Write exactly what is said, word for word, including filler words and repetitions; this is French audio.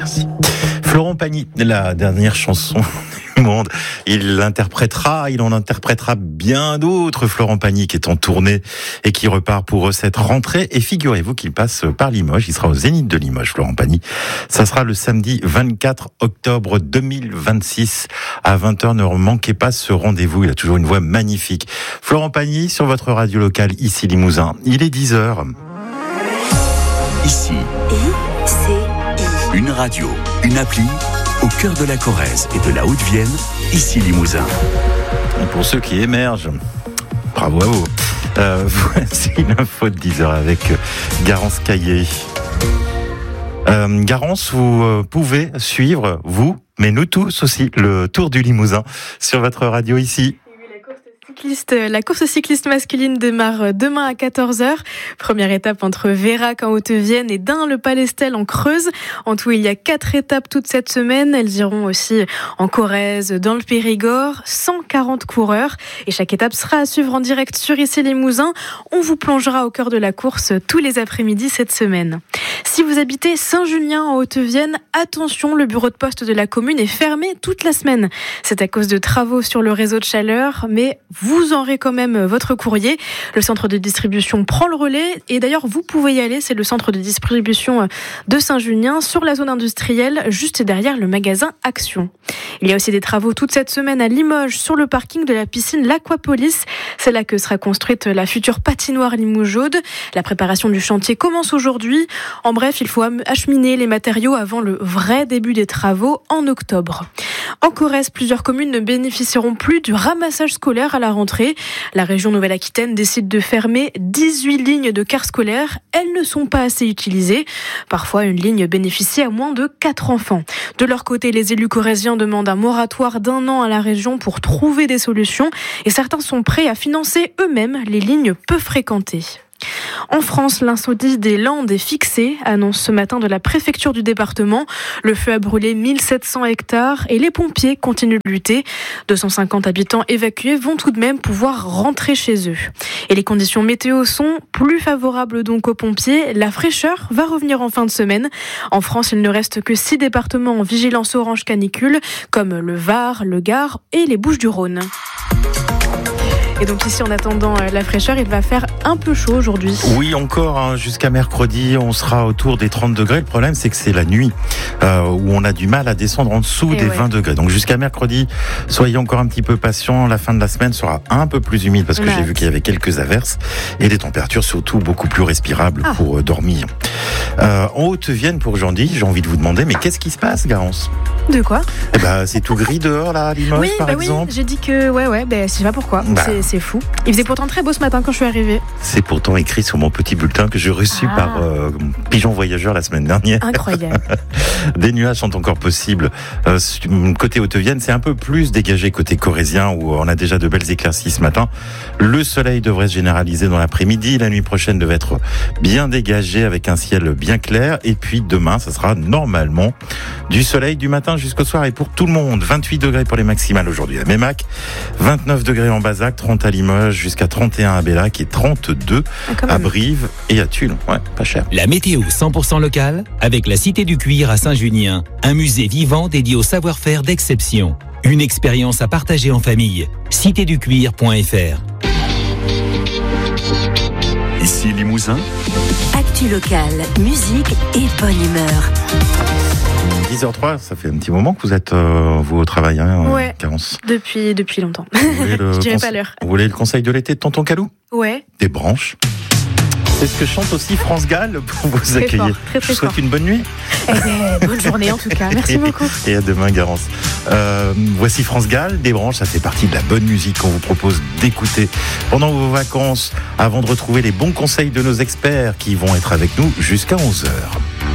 Merci. Florent Pagny, la dernière chanson du monde. Il l'interprétera, il en interprétera bien d'autres. Florent Pagny qui est en tournée et qui repart pour cette rentrée. Et figurez-vous qu'il passe par Limoges. Il sera au Zénith de Limoges, Florent Pagny. Ça sera le samedi vingt-quatre octobre deux mille vingt-six à vingt heures. Ne manquez pas ce rendez-vous. Il a toujours une voix magnifique. Florent Pagny sur votre radio locale, ici Limousin. Il est dix heures. Ici. I, C, I. Une radio, une appli, au cœur de la Corrèze et de la Haute-Vienne, ici Limousin. Et pour ceux qui émergent, bravo à vous. Euh, voici l'info de dix heures avec Garance Caillé. Euh, Garance, vous euh, pouvez suivre, vous, mais nous tous aussi, le Tour du Limousin sur votre radio ici. La course cycliste masculine démarre demain à quatorze heures. Première étape entre Vérac en Haute-Vienne et Dun-le-Palestel en Creuse. En tout, il y a quatre étapes toute cette semaine. Elles iront aussi en Corrèze, dans le Périgord. cent quarante coureurs. Et chaque étape sera à suivre en direct sur Ici Limousin. On vous plongera au cœur de la course tous les après-midi cette semaine. Si vous habitez Saint-Julien en Haute-Vienne, attention, le bureau de poste de la commune est fermé toute la semaine. C'est à cause de travaux sur le réseau de chaleur, mais vous aurez quand même votre courrier. Le centre de distribution prend le relais et d'ailleurs vous pouvez y aller, c'est le centre de distribution de Saint-Julien sur la zone industrielle, juste derrière le magasin Action. Il y a aussi des travaux toute cette semaine à Limoges sur le parking de la piscine L'Aquapolis. C'est là que sera construite la future patinoire Limougeaude. La préparation du chantier commence aujourd'hui. En bref, il faut acheminer les matériaux avant le vrai début des travaux en octobre. En Corrèze, plusieurs communes ne bénéficieront plus du ramassage scolaire à la rentrée. La région Nouvelle-Aquitaine décide de fermer dix-huit lignes de cars scolaires. Elles ne sont pas assez utilisées. Parfois, une ligne bénéficie à moins de quatre enfants. De leur côté, les élus corréziens demandent un moratoire d'un an à la région pour trouver des solutions. Et certains sont prêts à financer eux-mêmes les lignes peu fréquentées. En France, l'incendie des Landes est fixé, annonce ce matin de la préfecture du département. Le feu a brûlé mille sept cents hectares et les pompiers continuent de lutter. deux cent cinquante habitants évacués vont tout de même pouvoir rentrer chez eux. Et les conditions météo sont plus favorables donc aux pompiers. La fraîcheur va revenir en fin de semaine. En France, il ne reste que six départements en vigilance orange canicule, comme le Var, le Gard et les Bouches-du-Rhône. Et donc ici, en attendant la fraîcheur, il va faire un peu chaud aujourd'hui. Oui, encore, hein, jusqu'à mercredi, on sera autour des trente degrés. Le problème, c'est que c'est la nuit euh, où on a du mal à descendre en dessous Et des ouais. vingt degrés. Donc jusqu'à mercredi, soyez encore un petit peu patients. La fin de la semaine sera un peu plus humide parce que ouais. j'ai vu qu'il y avait quelques averses et des températures surtout beaucoup plus respirables ah. pour euh, dormir. Euh, en Haute-Vienne, pour aujourd'hui, j'ai envie de vous demander, mais qu'est-ce qui se passe, Garance ? De quoi ? Eh ben, c'est tout gris dehors, là, à Limoges, oui, par bah exemple. Oui, j'ai dit que, ouais, ouais, ben, bah, je sais pas pourquoi. Bah. C'est, c'est fou. Il faisait pourtant très beau ce matin quand je suis arrivée. C'est pourtant écrit sur mon petit bulletin que j'ai reçu ah. par euh, Pigeon Voyageur la semaine dernière. Incroyable. Des nuages sont encore possibles. Euh, côté Haute-Vienne, c'est un peu plus dégagé côté corrézien où on a déjà de belles éclaircies ce matin. Le soleil devrait se généraliser dans l'après-midi. La nuit prochaine devait être bien dégagée avec un ciel bien clair. Et puis demain, ça sera normalement du soleil du matin jusqu'au soir et pour tout le monde. vingt-huit degrés pour les maximales aujourd'hui à Mémac, vingt-neuf degrés en Bazac, trente à Limoges, jusqu'à trente et un à Bellac et trente-deux ah, à Brive et à Tulle. Ouais, pas cher. La météo cent pour cent locale avec la Cité du Cuir à Saint-Junien, un musée vivant dédié au savoir-faire d'exception. Une expérience à partager en famille. cité du cuir point f r. Ici Limousin. Actu local, musique et bonne humeur. dix heures zéro trois, ça fait un petit moment que vous êtes euh, vous au travail, hein, ouais, Garance. Depuis, depuis longtemps. Je dirais conse- pas l'heure. Vous voulez le conseil de l'été de Tonton Calou ? Ouais. Des branches. C'est ce que chante aussi France Gall pour vous très accueillir. Fort, très, très Je vous souhaite fort. une bonne nuit. Eh bien, bonne journée en tout cas. Merci beaucoup. Et à demain, Garance. Euh, voici France Gall. Des branches, ça fait partie de la bonne musique qu'on vous propose d'écouter pendant vos vacances avant de retrouver les bons conseils de nos experts qui vont être avec nous jusqu'à onze heures.